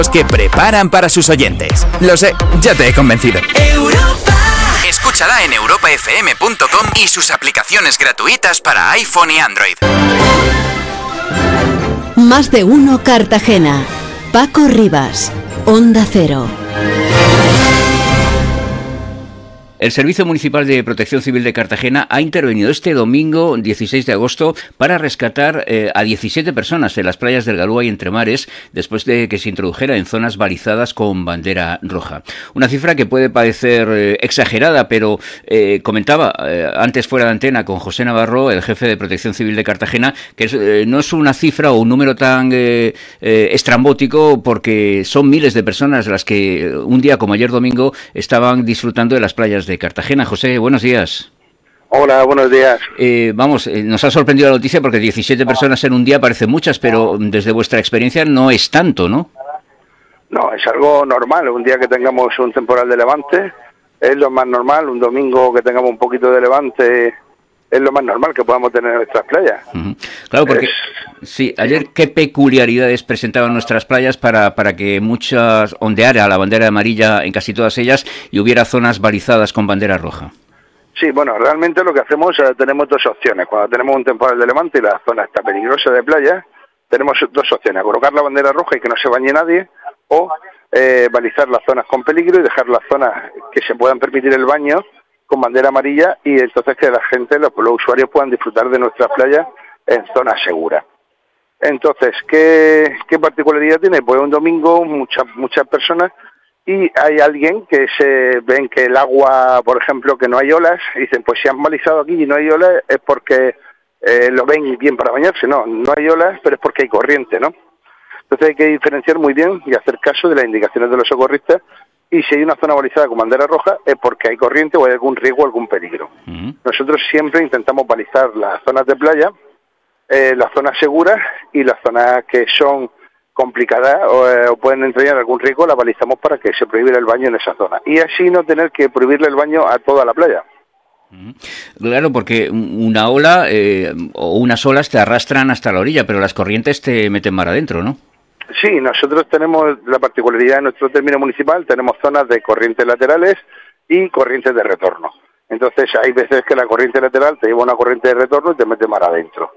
que preparan para sus oyentes. Lo sé, ya te he convencido. Escúchala en europafm.com y sus aplicaciones gratuitas para iPhone y Android. Más de uno Cartagena. Paco Rivas, Onda Cero. El Servicio Municipal de Protección Civil de Cartagena ha intervenido este domingo, 16 de agosto, para rescatar a 17 personas en las playas del Galúa y Entremares, después de que se introdujera en zonas balizadas con bandera roja. Una cifra que puede parecer exagerada, pero comentaba antes fuera de antena con José Navarro, el jefe de Protección Civil de Cartagena, que no es una cifra o un número tan estrambótico, porque son miles de personas las que un día como ayer domingo estaban disfrutando de las playas de Cartagena. José, buenos días. Hola, buenos días. Nos ha sorprendido la noticia porque 17 personas en un día parecen muchas, pero desde vuestra experiencia no es tanto, ¿no? No, es algo normal. Un día que tengamos un temporal de levante es lo más normal. Un domingo que tengamos un poquito de levante es lo más normal que podamos tener en nuestras playas. Uh-huh. Claro, porque sí, ayer qué peculiaridades presentaban nuestras playas para que muchas ondeara la bandera amarilla en casi todas ellas y hubiera zonas balizadas con bandera roja. Sí, bueno, realmente lo que hacemos, tenemos dos opciones. Cuando tenemos un temporal de levante y la zona está peligrosa de playa, tenemos dos opciones: colocar la bandera roja y que no se bañe nadie, o balizar las zonas con peligro y dejar las zonas que se puedan permitir el baño con bandera amarilla, y entonces que la gente, los usuarios puedan disfrutar de nuestras playas en zonas seguras. Entonces, ¿qué particularidad tiene? Pues un domingo muchas personas, y hay alguien que se ven que el agua, por ejemplo, que no hay olas, y dicen, pues si han balizado aquí y no hay olas es porque lo ven bien para bañarse. No hay olas, pero es porque hay corriente, ¿no? Entonces hay que diferenciar muy bien y hacer caso de las indicaciones de los socorristas, y si hay una zona balizada con bandera roja es porque hay corriente o hay algún riesgo o algún peligro. Uh-huh. Nosotros siempre intentamos balizar las zonas de playa, las zonas seguras, y las zonas que son complicadas o pueden entregar algún riesgo las balizamos para que se prohíba el baño en esa zona, y así no tener que prohibirle el baño a toda la playa. Claro, porque una ola o unas olas te arrastran hasta la orilla, pero las corrientes te meten mar adentro, ¿no? Sí, nosotros tenemos la particularidad en nuestro término municipal, tenemos zonas de corrientes laterales y corrientes de retorno. Entonces hay veces que la corriente lateral te lleva una corriente de retorno y te mete mar adentro.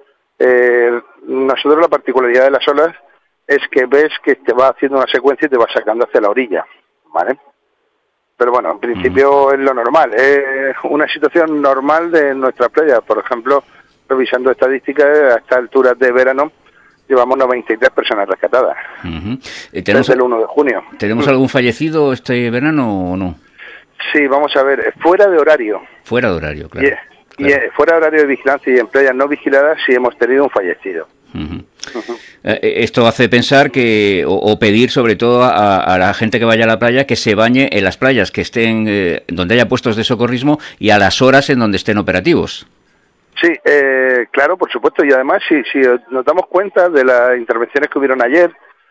Nosotros la particularidad de las olas es que ves que te va haciendo una secuencia y te va sacando hacia la orilla, ¿vale? Pero bueno, en principio es lo normal, es una situación normal de nuestras playas. Por ejemplo, revisando estadísticas, a estas alturas de verano llevamos 93 personas rescatadas. Uh-huh. Desde el 1 de junio. ¿Tenemos algún fallecido este verano o no? Sí, vamos a ver, fuera de horario. Fuera de horario, claro. Y fuera de horario de vigilancia y en playas no vigiladas sí hemos tenido un fallecido. Uh-huh. Uh-huh. Esto hace pensar que, o pedir sobre todo a la gente que vaya a la playa que se bañe en las playas que estén donde haya puestos de socorrismo y a las horas en donde estén operativos. Sí, claro, por supuesto, y además si nos damos cuenta de las intervenciones que hubieron ayer,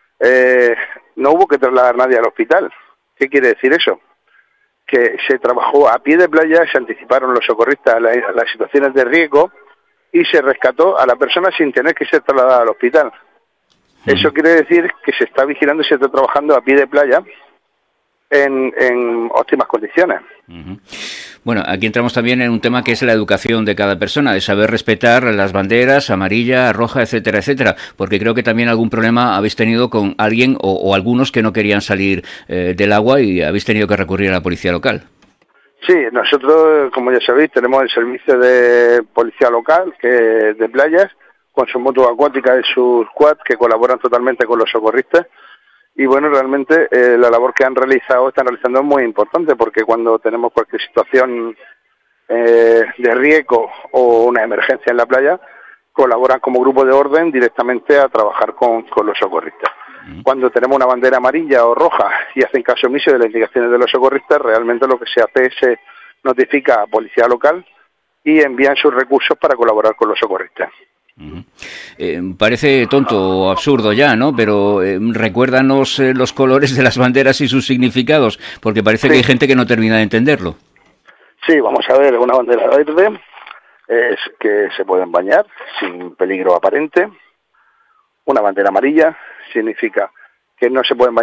no hubo que trasladar a nadie al hospital. ¿Qué quiere decir eso? Que se trabajó a pie de playa, se anticiparon los socorristas a las situaciones de riesgo y se rescató a la persona sin tener que ser trasladada al hospital. Eso quiere decir que se está vigilando y se está trabajando a pie de playa en óptimas condiciones. Uh-huh. Bueno, aquí entramos también en un tema que es la educación de cada persona, de saber respetar las banderas, amarilla, roja, etcétera, etcétera, porque creo que también algún problema habéis tenido con alguien o algunos que no querían salir del agua y habéis tenido que recurrir a la policía local. Sí, nosotros, como ya sabéis, tenemos el servicio de policía local de playas, con su moto acuática y su squad, que colaboran totalmente con los socorristas. Y bueno, realmente la labor que están realizando es muy importante, porque cuando tenemos cualquier situación de riesgo o una emergencia en la playa, colaboran como grupo de orden directamente a trabajar con los socorristas. Cuando tenemos una bandera amarilla o roja y hacen caso omiso de las indicaciones de los socorristas, realmente lo que se hace es se notifica a policía local y envían sus recursos para colaborar con los socorristas. Parece tonto o absurdo ya, ¿no? Pero recuérdanos los colores de las banderas y sus significados, porque parece que hay gente que no termina de entenderlo. Sí, vamos a ver, una bandera verde es que se pueden bañar sin peligro aparente. Una bandera amarilla significa que no se pueden bañar